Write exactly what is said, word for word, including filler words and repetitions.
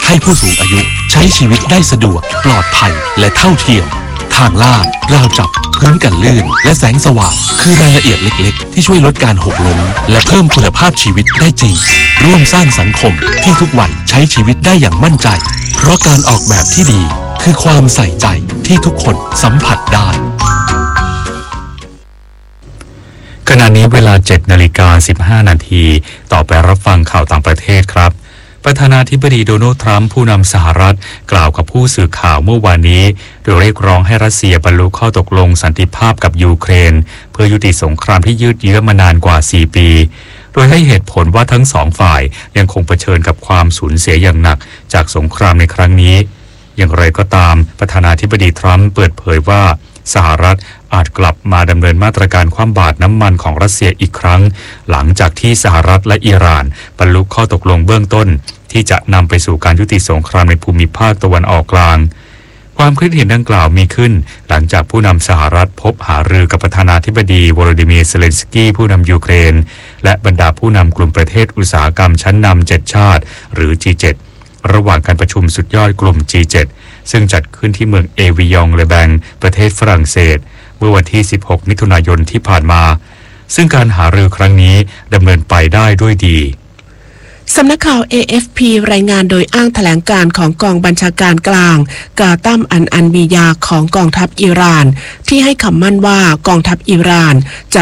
ให้ผู้สูงอายุใช้ชีวิตได้สะดวกปลอดภัยและเท่าเทียมทางลาดราวจับพื้นกันลื่นและแสงสว่างคือรายละเอียดเล็กๆที่ช่วยลดการหกล้มและเพิ่มคุณภาพชีวิตได้จริงร่วมสร้างสังคมที่ทุกวันใช้ชีวิตได้อย่างมั่นใจเพราะการออกแบบที่ดีคือความใส่ใจที่ทุกคนสัมผัสได้ขณะนี้เวลา เจ็ดนาฬิกาสิบห้านาทีต่อไปรับฟังข่าวต่างประเทศครับประธานาธิบดีโดนัลด์ทรัมป์ผู้นำสหรัฐกล่าวกับผู้สื่อข่าวเมื่อวานนี้โดยเรียกร้องให้รัสเซียบรรลุข้อตกลงสันติภาพกับยูเครนเพื่อยุติสงครามที่ยืดเยื้อมานานกว่าสี่ปีโดยให้เหตุผลว่าทั้งสองฝ่ายยังคงเผชิญกับความสูญเสียอย่างหนักจากสงครามในครั้งนี้อย่างไรก็ตามประธานาธิบดีทรัมป์เปิดเผยว่าสหรัฐอาจกลับมาดำเนินมาตรการคว่ำบาตรน้ำมันของรัสเซียอีกครั้งหลังจากที่สหรัฐและอิหร่านบรรลุข้อตกลงเบื้องต้นที่จะนำไปสู่การยุติสงครามในภูมิภาคตะวันออกกลางความคิดเห็นดังกล่าวมีขึ้นหลังจากผู้นำสหรัฐพบหารือกับประธานาธิบดีโวโลดิเมียร์ เซเลนสกี้ผู้นำยูเครนและบรรดาผู้นำกลุ่มประเทศอุตสาหกรรมชั้นนำเจ็ดชาติหรือ จี เจ็ด ระหว่างการประชุมสุดยอดกลุ่ม จี เจ็ด ซึ่งจัดขึ้นที่เมืองเอวิยองเลแบงประเทศฝรั่งเศสเมื่อวันที่สิบหกมิถุนายนที่ผ่านมาซึ่งการหารือครั้งนี้ดำเนินไปได้ด้วยดีสำนักข่าว เอ เอฟ พี รายงานโดยอ้างแถลงการของกองบัญชาการกลางกาตัมอันอันบียาของกองทัพอิหร่านที่ให้คำมั่นว่ากองทัพอิหร่านจะ